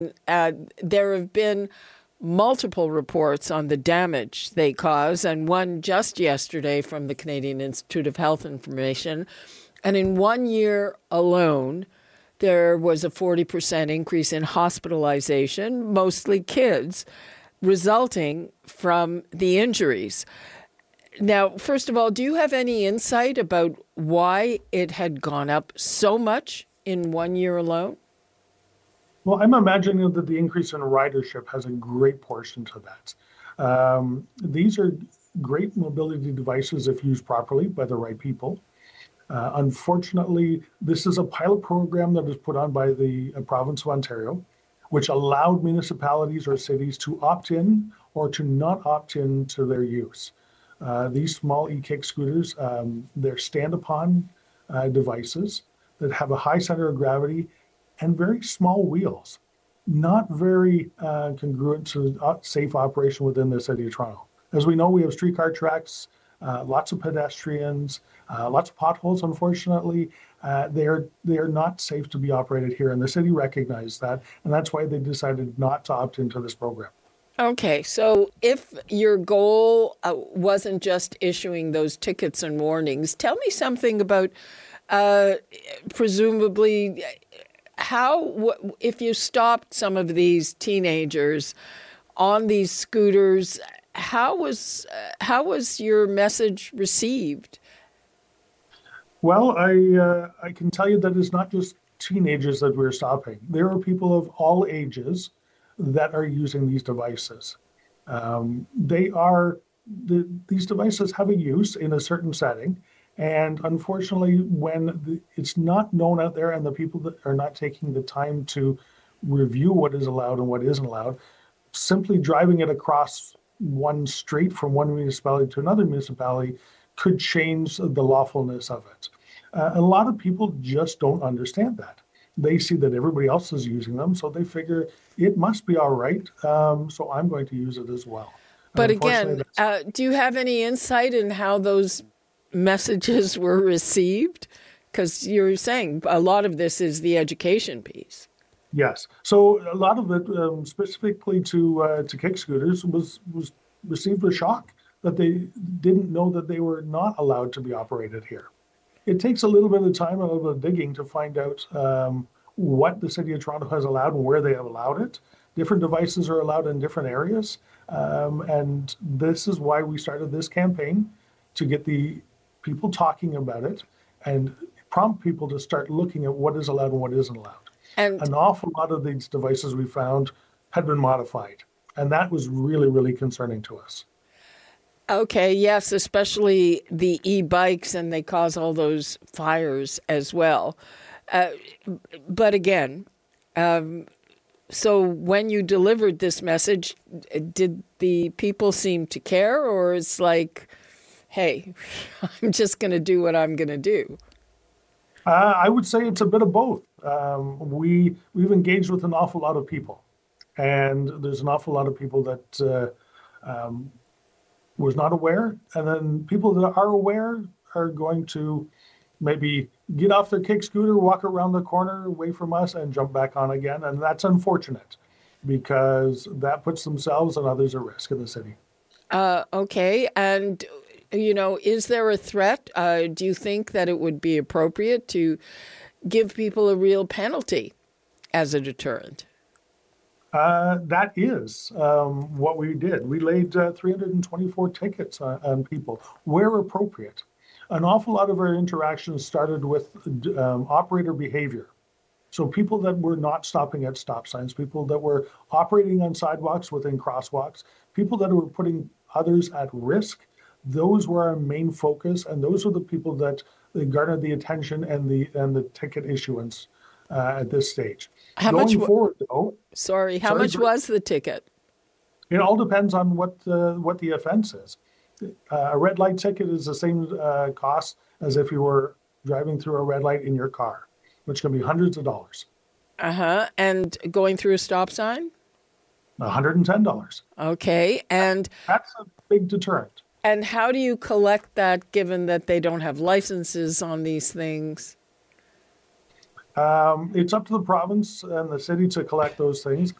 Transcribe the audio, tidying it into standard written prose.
There have been multiple reports on the damage they cause, and one just yesterday from the Canadian Institute of Health Information. And in 1 year alone, there was a 40% increase in hospitalization, mostly kids, resulting from the injuries. Now, first of all, do you have any insight about why it had gone up so much in 1 year alone? Well, I'm imagining that the increase in ridership has a great portion to that. These are great mobility devices if used properly by the right people. Unfortunately, this is a pilot program that was put on by the province of Ontario, which allowed municipalities or cities to opt in or to not opt in to their use. These small e-kick scooters, they're stand-upon devices that have a high center of gravity and very small wheels, not very congruent to safe operation within the City of Toronto. As we know, we have streetcar tracks, lots of pedestrians, lots of potholes, unfortunately. They are not safe to be operated here, and the city recognized that, and that's why they decided not to opt into this program. Okay, so if your goal wasn't just issuing those tickets and warnings, tell me something about presumably if you stopped some of these teenagers on these scooters, how was your message received? Well, I can tell you that it's not just teenagers that we're stopping. There are people of all ages that are using these devices. These devices have a use in a certain setting. And unfortunately, when it's not known out there and the people that are not taking the time to review what is allowed and what isn't allowed, simply driving it across one street from one municipality to another municipality could change the lawfulness of it. A lot of people just don't understand that. They see that everybody else is using them, so they figure it must be all right, so I'm going to use it as well. But again, do you have any insight in how those messages were received? Because you're saying a lot of this is the education piece. Yes. So a lot of it, specifically to kick scooters, was received with shock that they didn't know that they were not allowed to be operated here. It takes a little bit of time, a little bit of digging to find out what the City of Toronto has allowed and where they have allowed it. Different devices are allowed in different areas. And this is why we started this campaign, to get the people talking about it and prompt people to start looking at what is allowed and what isn't allowed. And an awful lot of these devices we found had been modified. And that was really, really concerning to us. Okay, yes, especially the e-bikes, and they cause all those fires as well. But again, so when you delivered this message, did the people seem to care, or it's like, hey, I'm just going to do what I'm going to do? I would say it's a bit of both. We've engaged with an awful lot of people, and there's an awful lot of people that was not aware, and then people that are aware are going to maybe get off their kick scooter, walk around the corner away from us, and jump back on again. And that's unfortunate because that puts themselves and others at risk in the city. Okay. And, is there a threat? Do you think that it would be appropriate to give people a real penalty as a deterrent? That is what we did. We laid 324 tickets on people where appropriate. An awful lot of our interactions started with operator behavior. So people that were not stopping at stop signs, people that were operating on sidewalks within crosswalks, people that were putting others at risk, those were our main focus. And those are the people that garnered the attention and the ticket issuance at this stage. How much was the ticket? It all depends on what the offense is. A red light ticket is the same cost as if you were driving through a red light in your car, which can be hundreds of dollars. And going through a stop sign? $110. Okay. And that's a big deterrent. And how do you collect that, given that they don't have licenses on these things? It's up to the province and the city to collect those things.